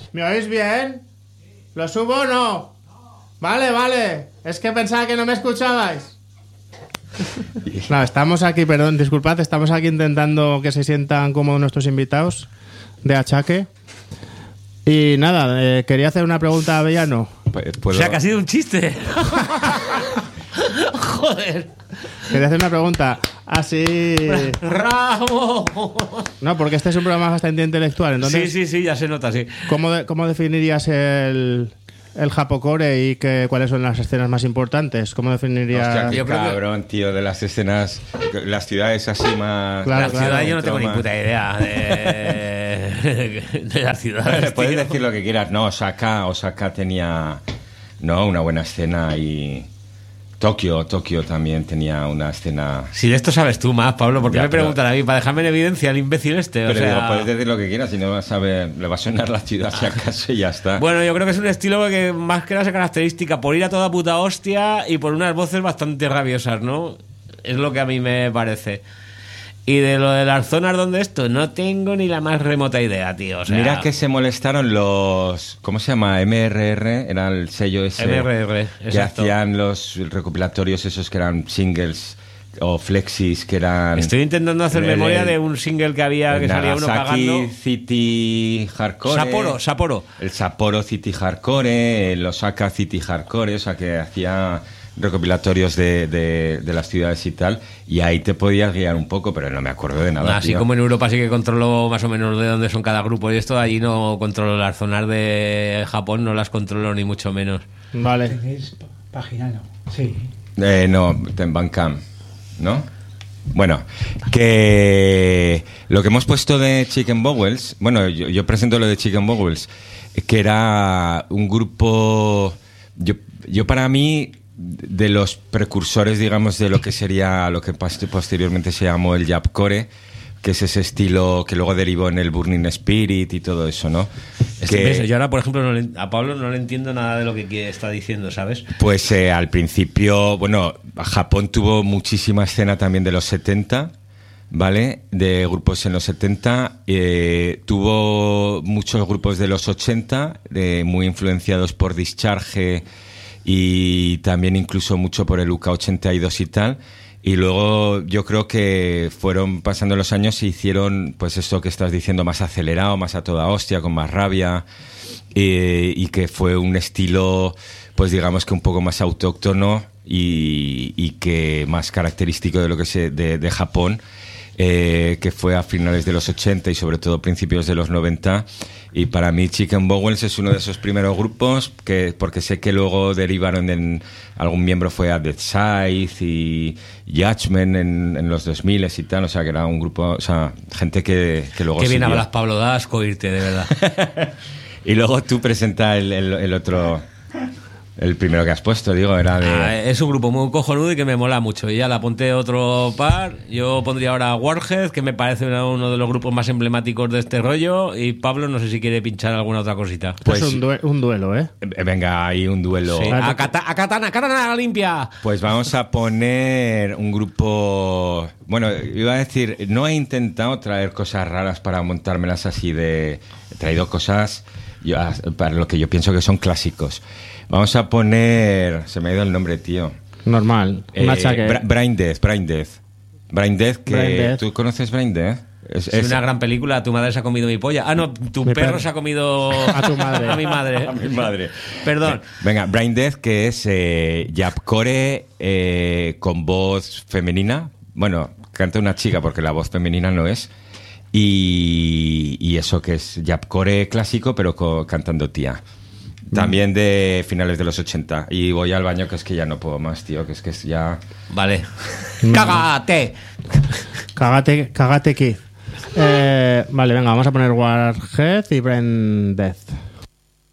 ¿Me oís bien? ¿Lo subo o no? Vale. Es que pensaba que no me escuchabais. No, estamos aquí, perdón, disculpad, estamos aquí intentando que se sientan cómodos nuestros invitados de achaque. Y nada, quería hacer una pregunta a Avellano. O sea, que ha sido un chiste. Joder. Quería hacer una pregunta así... ¡Bravo! No, porque este es un programa bastante intelectual. Entonces, Sí, ya se nota, sí. ¿Cómo definirías el Japocore y cuáles son las escenas más importantes? ¿Cómo definirías...? Hostia, qué Yo creo que- cabrón, tío, de las escenas, las ciudades así más... Claro, La ciudad yo no tengo ni Toma. puta idea de las ciudades. Puedes tío. decir lo que quieras. No, Osaka tenía una buena escena y... Tokio también tenía una escena... Si de esto sabes tú más, Pablo, ¿por qué Ya, me pero- preguntan a mí? Para dejarme en evidencia al imbécil este. Pero o sea... digo, puedes decir lo que quieras, si no vas a ver, le va a sonar la ciudad si acaso y ya está. Bueno, yo creo que es un estilo que más que nada se característica por ir a toda puta hostia y por unas voces bastante rabiosas, ¿no? Es lo que a mí me parece. Y de lo de las zonas donde esto, no tengo ni la más remota idea, tío. O sea, Mira que se molestaron los... ¿Cómo se llama? MRR, era el sello ese... MRR, que exacto. hacían los recopilatorios esos que eran singles o flexis que eran... Estoy intentando hacer el- memoria de un single que había que salía uno Nagasaki cagando. City Hardcore. Sapporo. El Sapporo City Hardcore, el Osaka City Hardcore, o sea que hacía recopilatorios de las ciudades y tal, y ahí te podías guiar un poco, pero no me acuerdo de nada. Así tío. como en Europa sí que controlo más o menos de dónde son cada grupo y esto, allí no controlo las zonas de Japón, no las controlo ni mucho menos. Vale. Tenéis página, ¿no? Sí. No, en Bandcamp, ¿no? Bueno, que lo que hemos puesto de Chicken Bowels, bueno, yo presento lo de Chicken Bowels, que era un grupo, yo para mí, de los precursores, digamos, de lo que sería, lo que posteriormente se llamó el Japcore, que es ese estilo que luego derivó en el Burning Spirit y todo eso, ¿no? Yo ahora, por ejemplo, a Pablo no le entiendo nada de lo que está diciendo, ¿sabes? Pues al principio, bueno, Japón tuvo muchísima escena también de los 70, ¿vale? De grupos en los 70. Tuvo muchos grupos de los 80, muy influenciados por Discharge y también incluso mucho por el UK82 y tal. Y luego yo creo que fueron pasando los años y hicieron pues esto que estás diciendo, más acelerado, más a toda hostia, con más rabia, y que fue un estilo pues digamos que un poco más autóctono y que más característico de lo que de Japón, que fue a finales de los 80 y sobre todo principios de los 90. Y para mí Chicken Bowels es uno de esos primeros grupos porque sé que luego derivaron en algún miembro fue a Dead Scythe y Judgment en los 2000 y tal, o sea que era un grupo, o sea, gente que luego Qué bien siguió. hablas, Pablo, da asco irte, de verdad. Y luego tú presenta el otro, el primero que has puesto, digo, era de... Es un grupo muy cojonudo y que me mola mucho. Y ya le apunté otro par. Yo pondría ahora Warhead, que me parece uno de los grupos más emblemáticos de este rollo. Y Pablo, no sé si quiere pinchar alguna otra cosita. Pues- es un duelo, ¿eh? Venga, hay un duelo. Sí. A Katana limpia. Pues vamos a poner un grupo... Bueno, iba a decir, no he intentado traer cosas raras para montármelas así de... He traído cosas para lo que yo pienso que son clásicos. Vamos a poner... Se me ha ido el nombre, tío. Normal. Un achaque. Brain Death. Brain Death, que... Brain Death. ¿Tú conoces Brain Death? Es una gran película. Tu madre se ha comido mi polla. Ah, no, tu Mi perro perro. se ha comido A tu madre. A mi madre. A mi madre. Perdón. Venga, Brain Death, que es Japcore con voz femenina. Bueno, canta una chica porque la voz femenina no es. Y eso que es Japcore clásico, pero cantando tía. También de finales de los 80. Y voy al baño, que es que ya no puedo más, tío. Que es ya... Vale. ¡Cágate! Cágate, Keith. Vale, venga, vamos a poner Warhead y Brain Death.